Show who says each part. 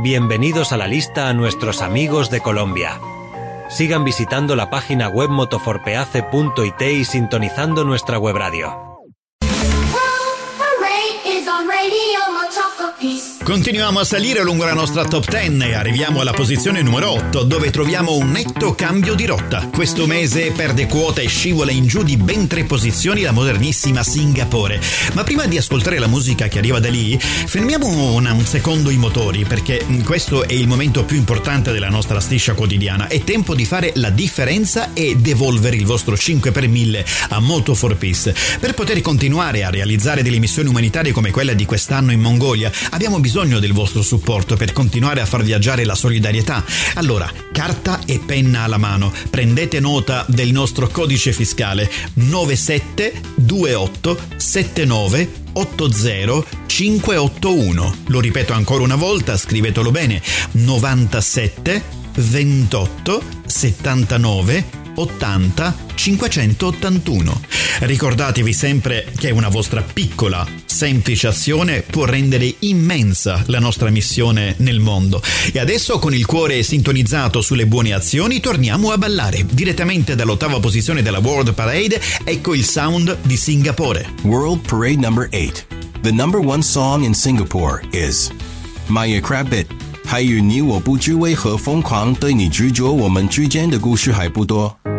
Speaker 1: Bienvenidos a la lista a nuestros amigos de Colombia. Sigan visitando la página web motoforpeace.it y sintonizando nuestra web radio.
Speaker 2: Continuiamo a salire lungo la nostra top 10 e arriviamo alla posizione numero 8, dove troviamo un netto cambio di rotta. Questo mese perde quota e scivola in giù di ben 3 posizioni la modernissima Singapore. Ma prima di ascoltare la musica che arriva da lì, fermiamo un secondo i motori, perché questo è il momento più importante della nostra striscia quotidiana. È tempo di fare la differenza e devolvere il vostro 5 per 1000 a Moto for Peace. Per poter continuare a realizzare delle missioni umanitarie come quella di quest'anno in Mongolia, abbiamo bisogno del vostro supporto per continuare a far viaggiare la solidarietà. Allora, carta e penna alla mano, prendete nota del nostro codice fiscale 97287980 Lo ripeto ancora una volta, scrivetelo bene: 97 28 79 80 581. Ricordatevi sempre che una vostra piccola, semplice azione può rendere immensa la nostra missione nel mondo. E adesso, con il cuore sintonizzato sulle buone azioni, torniamo a ballare. Direttamente dall'8ª posizione della World Parade, ecco il sound di Singapore.
Speaker 3: World Parade number 8. The number 1 song in Singapore is My Crabit. 还有你我不知为何疯狂对你执着，我们之间的故事还不多。